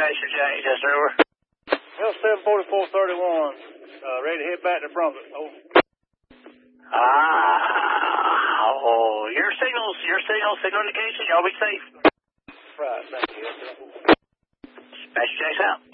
Special James, yes, sir, over. Well, 74431, ready to head back to Brunswick. Over. Your signal indication, y'all be safe. Right, thank you. Special James out.